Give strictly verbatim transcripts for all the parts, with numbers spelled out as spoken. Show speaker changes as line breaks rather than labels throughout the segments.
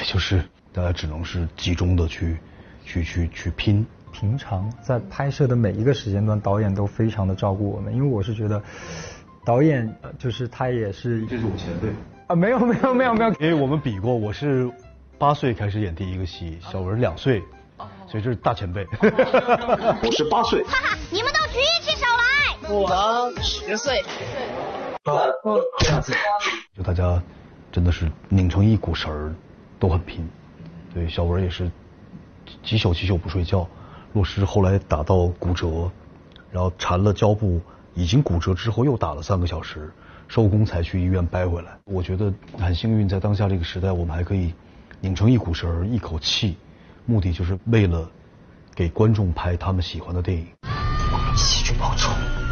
就是大家只能是集中的去去去去拼。
平常在拍摄的每一个时间段，导演都非常的照顾我们，因为我是觉得导演就是他也是，
这是我前辈
啊，没有没有没有没有，
因为我们比过，我是八岁开始演第一个戏，小文两岁，所以这是大前辈。
我是八岁，
哈哈，你们都举起手来。
我十岁，
这样子，
就大家真的是拧成一股绳儿，都很拼。对，小文也是几宿几宿不睡觉。洛诗后来打到骨折，然后缠了胶布，已经骨折之后又打了三个小时，收工才去医院掰回来。我觉得很幸运，在当下这个时代，我们还可以拧成一股绳，一口气，目的就是为了给观众拍他们喜欢的电影。
我们一起去报仇，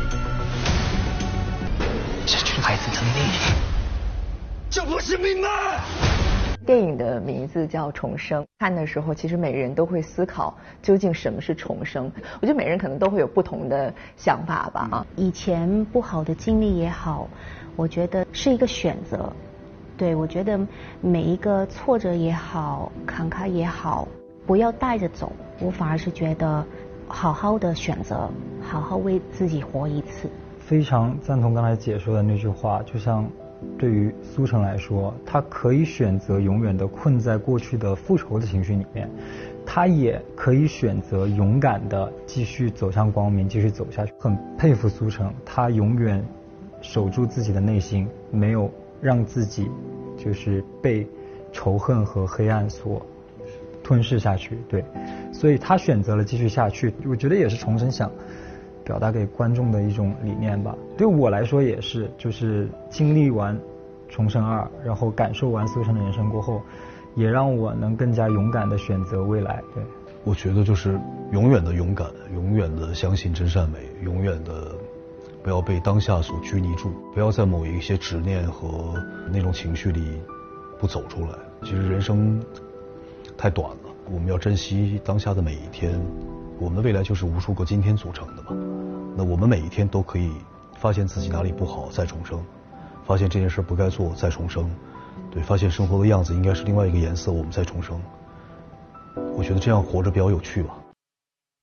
失去孩子能力，这不是命吗？
电影的名字叫《重生》，看的时候其实每个人都会思考究竟什么是重生。我觉得每个人可能都会有不同的想法吧。啊，
以前不好的经历也好，我觉得是一个选择。对，我觉得每一个挫折也好，坎坷也好，不要带着走。我反而是觉得好好的选择，好好为自己活一次。
非常赞同刚才姐说的那句话，就像对于苏成来说，他可以选择永远的困在过去的复仇的情绪里面，他也可以选择勇敢的继续走向光明，继续走下去。很佩服苏成，他永远守住自己的内心，没有让自己就是被仇恨和黑暗所吞噬下去。对，所以他选择了继续下去。我觉得也是重生想表达给观众的一种理念吧。对我来说也是，就是经历完重生二，然后感受完苏成的人生过后，也让我能更加勇敢的选择未来。对，
我觉得就是永远的勇敢，永远的相信真善美，永远的不要被当下所拘泥住，不要在某一些执念和那种情绪里不走出来。其实人生太短了，我们要珍惜当下的每一天。我们的未来就是无数个今天组成的嘛，那我们每一天都可以发现自己哪里不好，再重生；发现这件事不该做，再重生；对，发现生活的样子应该是另外一个颜色，我们再重生。我觉得这样活着比较有趣吧。